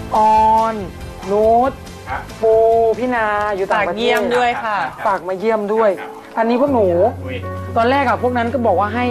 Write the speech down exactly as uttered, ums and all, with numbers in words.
ออนนูตปูพี่นาอยู่ต่างประเทศฝากเยี่ยมด้วยค่ะฝากมาเยี่ยมด้วย อันนี้พวกหนู ตอนแรกอะพวกนั้นก็บอกว่าให้